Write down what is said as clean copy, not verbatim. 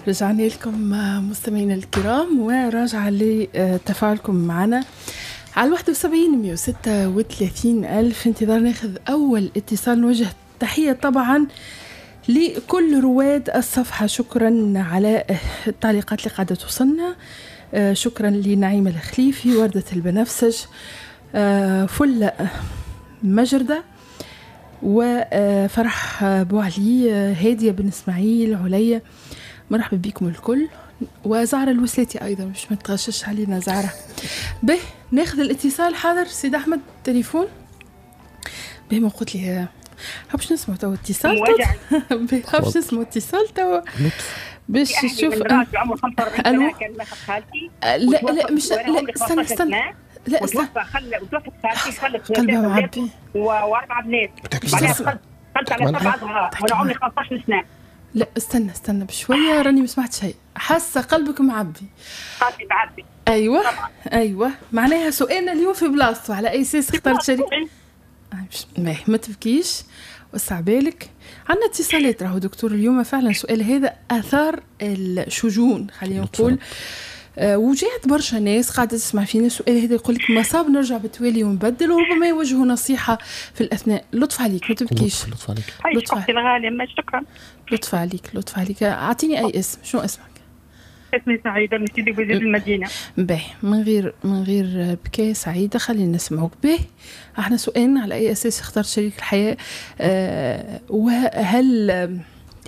رجعنا لكم مستمعينا الكرام وراجع لتفاعلكم معنا على 71 ألف. انتظار ناخذ أول اتصال. نوجه تحية طبعا لكل رواد الصفحة. شكرا على التعليقات اللي قاعدة توصلنا. شكرا لنعيمة الخليفي، وردة البنفسج، فل مجردة، وفرح بوعلي، هادية بن اسماعيل، عليا. مرحبا بكم الكل. وزعرة الوسلاتي أيضا، مش ما تغشش علينا زعرة. به ناخذ الاتصال. حاضر سيد أحمد تليفون. به ما قلت لي حبش نسمع تو اتصال. به حبش نسمع اتصال تو باش نشوف. الو. لا مش لا استنى لا وتوفى خلت خالتي قلبها معبي واربع بنات. بعدها خلت على بعضها وانا عمري 15 سنه. لا استنى بشويه، راني ما سمعت شيء. حاسه قلبك معبي. قلبي معبي. ايوه معناها سؤالنا اليوم في بلاصته. على اي اساس اخترت شريك؟ ما تبكيش، وسع بالك. عندنا اتصالات راهو دكتور اليوم. فعلا سؤال هذا اثار الشجون خلينا نقول. وجهت برشا ناس قاعدة تسمع فينا السؤال هذا، يقول لك ما صاب نرجع بالتوالي ونبدل، وربما يوجهوا نصيحة في الأثناء. لطف عليك ما تبكيش. لطف عليك الغالي. ما شكرا. لطف عليك. أعطيني أي اسم. شنو اسمك؟ اسمي سعيدة من سيدي بوزيد المدينة. باهي، من غير بكاء. سعيدة، خلينا نسمعوك. باهي، احنا سؤالنا على أي أساس اخترت شريك الحياة. وهل